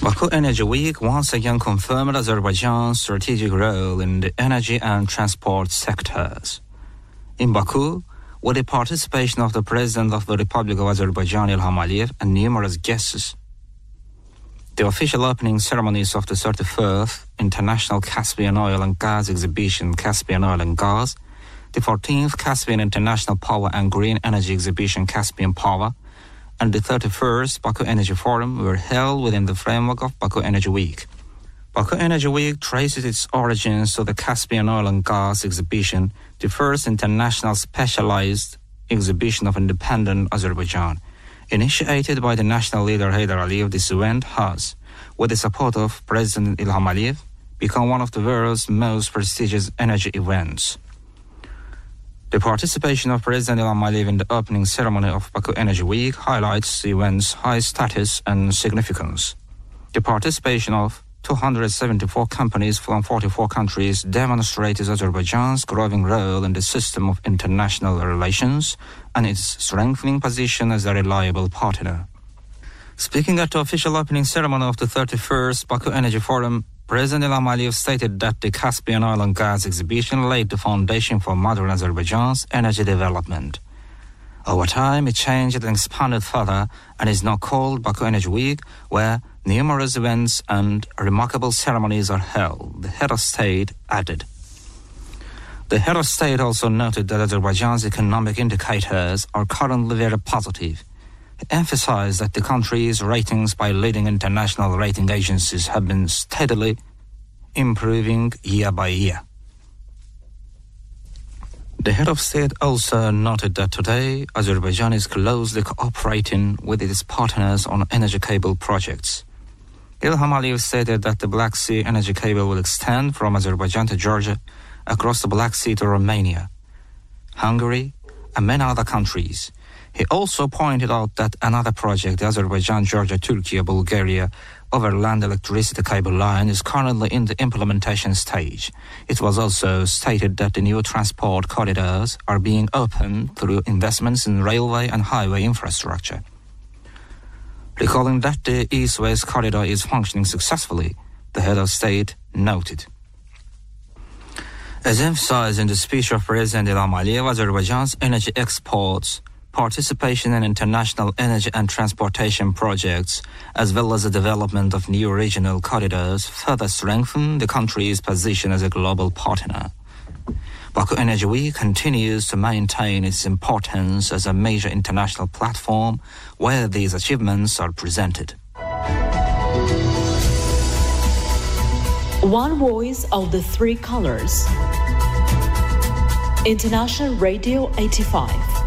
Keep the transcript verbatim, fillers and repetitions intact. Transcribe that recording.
Baku Energy Week once again confirmed Azerbaijan's strategic role in the energy and transport sectors. In Baku, with the participation of the President of the Republic of Azerbaijan Ilham Aliyev and numerous guests, the official opening ceremonies of the thirty-first International Caspian Oil and Gas Exhibition Caspian Oil and Gas, the fourteenth Caspian International Power and Green Energy Exhibition Caspian Power, and the thirty-first Baku Energy Forum were held within the framework of Baku Energy Week. Baku Energy Week traces its origins to the Caspian Oil and Gas Exhibition, the first international specialized exhibition of independent Azerbaijan. Initiated by the national leader Heydar Aliyev, this event has, with the support of President Ilham Aliyev, become one of the world's most prestigious energy events. The participation of President Ilham Aliyev in the opening ceremony of Baku Energy Week highlights the event's high status and significance. The participation of two hundred seventy-four companies from forty-four countries demonstrates Azerbaijan's growing role in the system of international relations and its strengthening position as a reliable partner. Speaking at the official opening ceremony of the thirty-first Baku Energy Forum, President Ilham Aliyev stated that the Caspian Oil and Gas Exhibition laid the foundation for modern Azerbaijan's energy development. Over time, it changed and expanded further and is now called Baku Energy Week, where numerous events and remarkable ceremonies are held, the head of state added. The head of state also noted that Azerbaijan's economic indicators are currently very positive. He emphasized that the country's ratings by leading international rating agencies have been steadily improving year by year. The head of state also noted that today Azerbaijan is closely cooperating with its partners on energy cable projects. Ilham Aliyev stated that the Black Sea energy cable will extend from Azerbaijan to Georgia, across the Black Sea to Romania, Hungary, and many other countries. He also pointed out that another project, the Azerbaijan, Georgia, Turkey, Bulgaria overland electricity cable line, is currently in the implementation stage. It was also stated that the new transport corridors are being opened through investments in railway and highway infrastructure. Recalling that the East-West corridor is functioning successfully, the head of state noted. As emphasized in the speech of President Ilham Aliyev, Azerbaijan's energy exports, participation in international energy and transportation projects, as well as the development of new regional corridors, further strengthen the country's position as a global partner. Baku Energy Week continues to maintain its importance as a major international platform where these achievements are presented. One voice of the three colors. International Radio eighty-five.